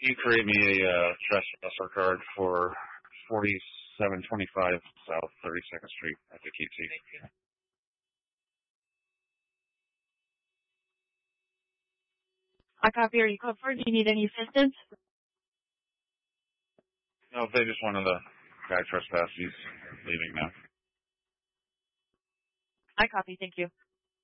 Can you create me a trespasser card for 4725 South 32nd Street at Poughkeepsie? Thank you. I copy. Are you covered? Do you need any assistance? No, they just wanted the guy trespass. He's leaving now. I copy. Thank you.